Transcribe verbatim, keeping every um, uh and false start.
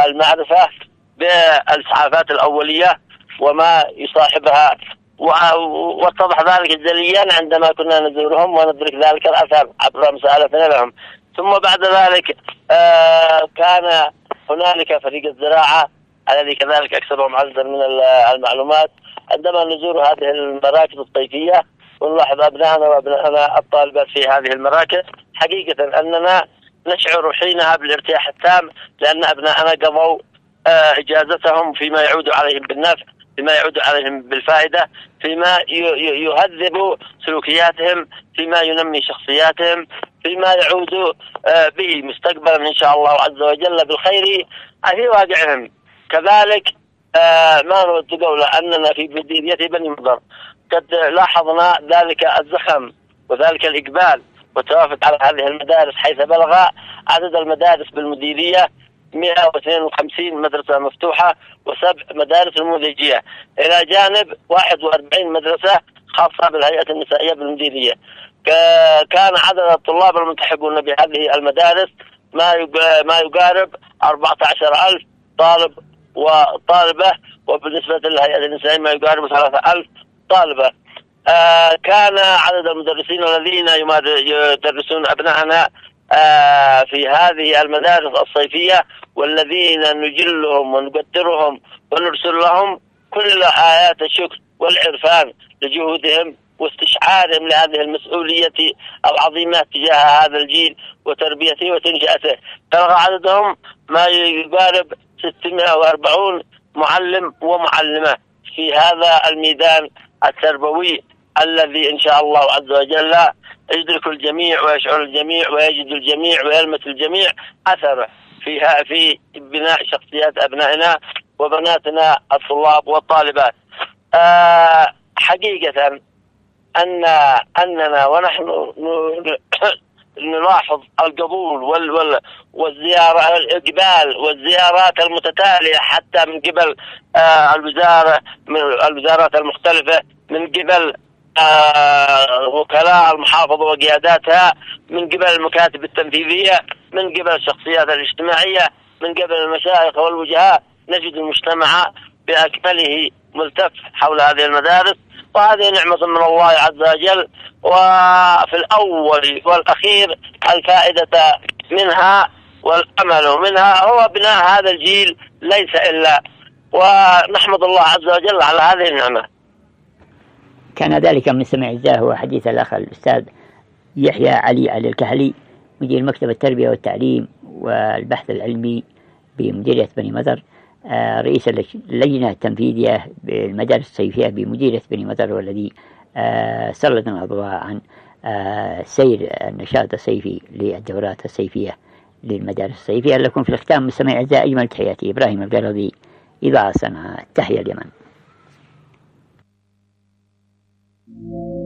المعرفة بالإسعافات الأولية وما يصاحبها، واتضح ذلك جليا عندما كنا نزورهم وندرك ذلك الأثر عبر مساءلتنا لهم. ثم بعد ذلك كان هنالك فريق الزراعة الذي كذلك أكثرهم عددا من المعلومات. عندما نزور هذه المراكز الصيفية ونلاحظ أبنائنا وأبنائنا الطالبات في هذه المراكز، حقيقة أننا نشعر حينها بالارتياح التام، لأن أبنائنا قضوا إجازتهم فيما يعود عليهم بالنفع، فيما يعود عليهم بالفائدة، فيما يهذب سلوكياتهم، فيما ينمي شخصياتهم، فيما يعود به مستقبلا إن شاء الله عز وجل بالخير في واقعهم. كذلك ما نود قوله أننا في مديرية بني مضر قد لاحظنا ذلك الزخم وذلك الإقبال والتوافد على هذه المدارس، حيث بلغ عدد المدارس بالمديرية مئة واثنين وخمسين مدرسة مفتوحة وسبع مدارس نموذجية، إلى جانب واحد وأربعين مدرسة خاصة بالهيئة النسائية بالمديرية. كان عدد الطلاب الملتحقون بهذه المدارس ما يقارب أربعة عشر ألف طالب وطالبة، وبالنسبة للهيئة النسائية ما يقارب ثلاثة ألف طالبة. آه كان عدد المدرسين الذين يدرسون أبنائنا آه في هذه المدارس الصيفية والذين نجلهم ونقدرهم ونرسل لهم كل آيات الشكر والعرفان لجهودهم واستشعارهم لهذه المسؤولية العظيمة تجاه هذا الجيل وتربيته وتنشئته. بلغ عددهم ما يقارب ستمائة وأربعين معلم ومعلمة في هذا الميدان التربوي الذي إن شاء الله عز وجل يدرك الجميع ويشعر الجميع ويجد الجميع ويلمس الجميع أثره فيها في بناء شخصيات أبنائنا وبناتنا الطلاب والطالبات. أه حقيقة أن أننا ونحن نلاحظ القبول وال وال والزيارة الإقبال والزيارات المتتالية حتى من قبل آه الوزارة من الوزارات المختلفة، من قبل آه وكلاء المحافظة وقياداتها، من قبل المكاتب التنفيذية، من قبل الشخصيات الاجتماعية، من قبل المشايخ والوجهاء. نجد المجتمع بأكمله ملتف حول هذه المدارس، وهذه نعمة من الله عز وجل. وفي الأول والأخير الفائدة منها والأمل منها هو بناء هذا الجيل ليس إلا، ونحمد الله عز وجل على هذه النعمة. كان ذلك من سمع الزاه وحديث الأخ الأستاذ يحيى علي علي الكحلي مدير مكتب التربية والتعليم والبحث العلمي بمديرية بني مضر، رئيس اللجنة التنفيذية بالمدارس الصيفية بمديرية بني مضر، والذي سلطنا الأضواء عن سير النشاط الصيفي للدورات الصيفية للمدارس الصيفية. لكم في الختام مستمعي أعزائي أجمل تحياتي، إبراهيم القرضي، إذاعة صنعاء، تحية اليمن.